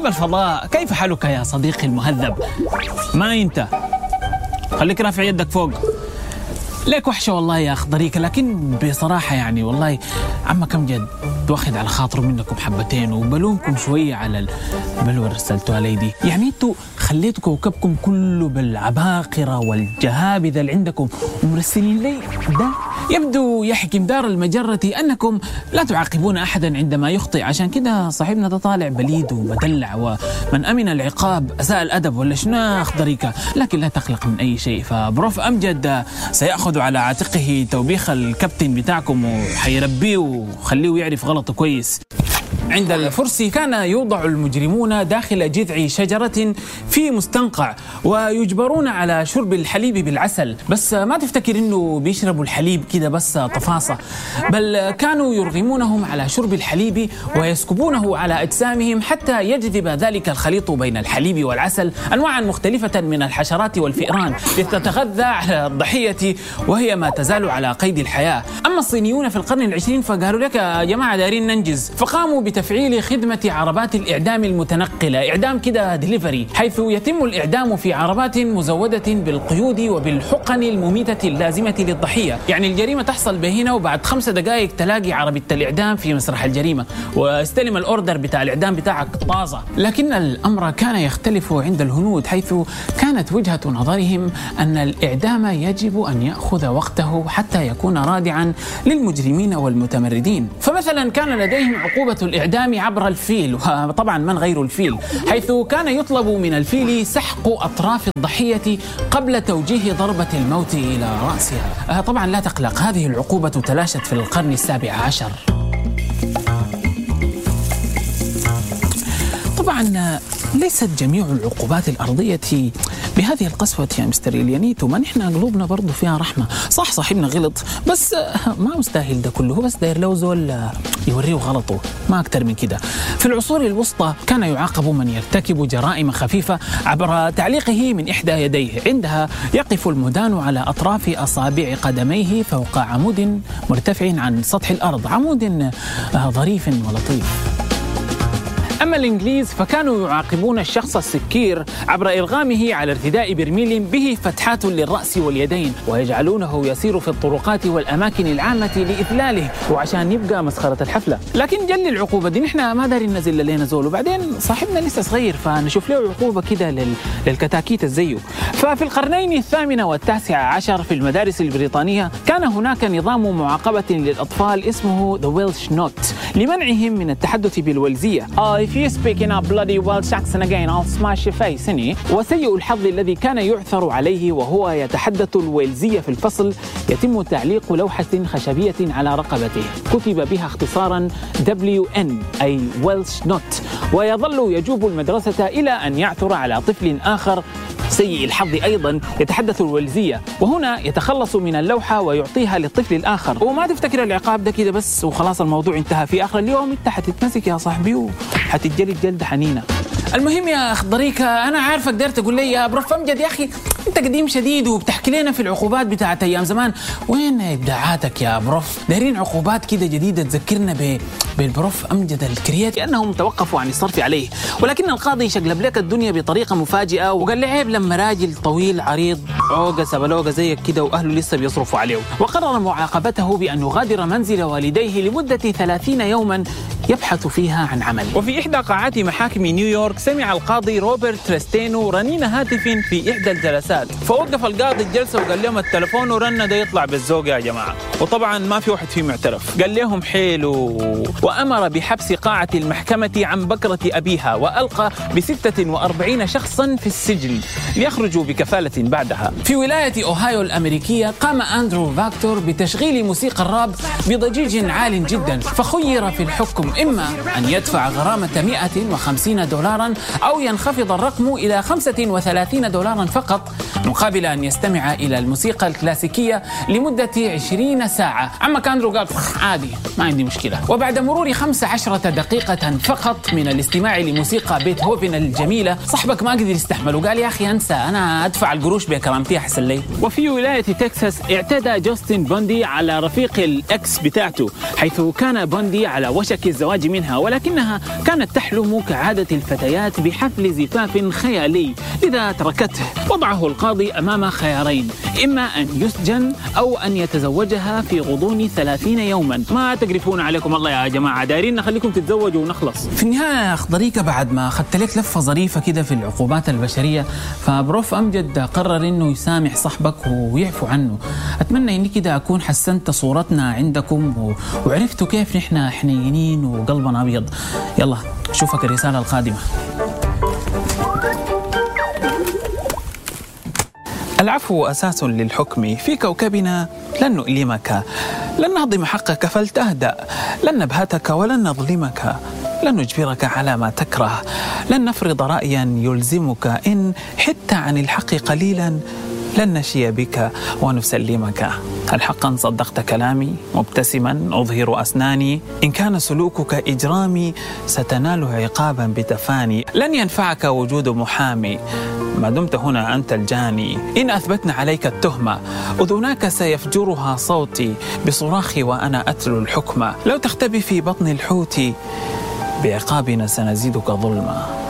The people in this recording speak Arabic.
شباب الفضاء، كيف حالك يا صديقي المهذب؟ ما أنت خليك رافع يدك فوق. ليك وحشة والله يا أخضريك، لكن بصراحة يعني والله عمك أمجد واخد على خاطر منكم حبتين وبلومكم شوية على البلوة اللي رسلتوها لي دي. يعني انتوا خليتوا كوكبكم كله بالعباقرة والجهابذة اللي عندكم ومرسلين لي ده يبدو يحكي مدار المجرة أنكم لا تعاقبون أحدا عندما يخطئ. عشان كده صاحبنا ده طالع بليد ومدلع، ومن أمن العقاب أساء الأدب ولا شنو أخضريك. لكن لا تقلق من أي شيء، فبروف أمجد سيأخذ على عاتقه توبيخ الكابتن بتاعكم وحيربيه وخليه يعرف غلطه كويس. عند الفرس كان يوضع المجرمون داخل جذع شجرة في مستنقع ويجبرون على شرب الحليب بالعسل، بس ما تفتكر انه بيشربوا الحليب كده بس طفاصة، بل كانوا يرغمونهم على شرب الحليب ويسكبونه على أجسامهم حتى يجذب ذلك الخليط بين الحليب والعسل أنواعا مختلفة من الحشرات والفئران لتتغذى على الضحية وهي ما تزال على قيد الحياة. أما الصينيون في القرن العشرين فقالوا لك يا جماعة دارين ننجز، فقاموا بتفعيل خدمة عربات الإعدام المتنقلة، إعدام كده ديليفري، حيث يتم الإعدام في عربات مزودة بالقيود وبالحقن المميتة اللازمة للضحية. يعني الجريمة تحصل بهنا وبعد 5 دقائق تلاقي عربية الإعدام في مسرح الجريمة واستلم الأوردر بتاع الإعدام بتاعك طازة. لكن الأمر كان يختلف عند الهنود، حيث كانت وجهة نظرهم أن الإعدام يجب أن يأخذ وقته حتى يكون رادعا للمجرمين والمتمردين. فمثلا كان لديهم عقوبة الإعدام عبر الفيل، وطبعا من غير الفيل، حيث كان يطلب من الفيل سحق أطراف الضحية قبل توجيه ضربة الموت إلى رأسها. طبعا لا تقلق، هذه العقوبة تلاشت في القرن السابع عشر. طبعا ليست جميع العقوبات الأرضية بهذه القسوة يا مستر إليانيتو، ما نحن قلوبنا برضو فيها رحمة. صح صاحبنا غلط، بس ما مستاهل ده كله، بس داير له زول يوريه غلطه، ما أكتر من كده. في العصور الوسطى كان يعاقب من يرتكب جرائم خفيفة عبر تعليقه من إحدى يديه، عندها يقف المدان على أطراف أصابع قدميه فوق عمود مرتفع عن سطح الأرض، عمود ظريف ولطيف. أما الإنجليز فكانوا يعاقبون الشخص السكير عبر إرغامه على ارتداء برميل به فتحات للرأس واليدين، ويجعلونه يسير في الطرقات والأماكن العامة لإذلاله وعشان يبقى مسخرة الحفلة. لكن جل العقوبة دي نحن ما دارين ننزل لنا زول، وبعدين صاحبنا لسه صغير فنشوف له عقوبة كده للكتاكيت الزيه. ففي القرنين الثامن والتاسع عشر في المدارس البريطانية كان هناك نظام معاقبة للأطفال اسمه The Welsh Not لمنعهم من التحدث بالويلزية. If you speak in a bloody Welsh accent again I'll smash your face. وسيء الحظ الذي كان يعثر عليه وهو يتحدث الويلزية في الفصل يتم تعليق لوحة خشبية على رقبته كتب بها اختصارا WN أي Welsh Not، ويظل يجوب المدرسة إلى أن يعثر على طفل آخر سيء الحظ أيضا يتحدث الويلزية، وهنا يتخلص من اللوحة ويعطيها للطفل الآخر. وما تفتكر العقاب ده كده بس وخلاص الموضوع انتهى، في آخر اليوم انت حتتمسك يا صاحبي وحتتجلد جلدة حنينة. المهم يا أخضريكة، أنا عارفك قدرت تقول لي يا بروف أمجد يا أخي أنت قديم شديد وبتحكي لنا في العقوبات بتاعت أيام زمان، وين إبداعاتك يا بروف؟ دايرين عقوبات كده جديدة تذكرنا بالبروف أمجد الكرياتي لأنهم توقفوا عن الصرف عليه. ولكن القاضي شقلب لك الدنيا بطريقة مفاجئة وقال لي عيب لما راجل طويل عريض عوقة سبلوقة زيك كده وأهله لسه بيصرفوا عليه، وقرر معاقبته بأن يغادر منزل والديه لمدة 30 يوما يبحث فيها عن عمل. وفي إحدى قاعات محاكم نيويورك سمع القاضي روبرت تريستينو رنين هاتف في إحدى الجلسات، فوقف القاضي الجلسة وقال لهم التلفون ورن ده يطلع بالزوق يا جماعة، وطبعا ما في واحد فيهم اعترف. قال لهم حلو، وأمر بحبس قاعة المحكمة عن بكرة أبيها وألقى ب46 شخصا في السجن ليخرجوا بكفالة بعدها. في ولاية أوهايو الأمريكية قام أندرو فاكتور بتشغيل موسيقى الراب بضجيج عال جدا، فخير في الحكم إما أن يدفع غرامة $150 أو ينخفض الرقم إلى $35 فقط مقابل أن يستمع إلى الموسيقى الكلاسيكية لمدة 20 ساعة. أما كاندرو قال عادي ما عندي مشكلة. وبعد مرور 15 دقيقة فقط من الاستماع لموسيقى بيتهوفن الجميلة صاحبك ما قدر يستحمل وقال يا أخي أنسى أنا أدفع القروش بكرامتي أحسن لي. وفي ولاية تكساس اعتدى جاستن بوندي على رفيق الأكس بتاعته، حيث كان بوندي على وشك الزواج منها، ولكنها كانت تحلم كعادة الفتيات بحفل زفاف خيالي، لذا تركته. وضعه القاضي أمام خيارين، إما أن يسجن أو أن يتزوجها في غضون 30 يوما. ما تقرفون عليكم الله يا جماعة، دايرين نخليكم تتزوجوا ونخلص. في النهاية يا أخضريكا، بعد ما أخذت لك لفة ظريفة كده في العقوبات البشرية، فبروف أمجد قرر إنه يسامح صاحبك ويعفو عنه. أتمنى إني كده أكون حسنت صورتنا عندكم وعرفتوا كيف نحن حنينين وقلبنا أبيض. يلا أشوفك الرسالة القادمة. العفو أساس للحكم في كوكبنا، لن نؤلمك، لن نهضم حقك فلتهدأ، لن نبهتك ولن نظلمك، لن نجبرك على ما تكره، لن نفرض رأيا يلزمك، إن حدت عن الحق قليلا لن نشي بك ونسلمك. هل حقا صدقت كلامي مبتسما أظهر أسناني؟ إن كان سلوكك إجرامي ستنال عقابا بتفاني، لن ينفعك وجود محامي ما دمت هنا أنت الجاني. إن أثبتنا عليك التهمة أذناك سيفجرها صوتي بصراخي وأنا أتلو الحكم، لو تختبي في بطن الحوت بعقابنا سنزيدك ظلما.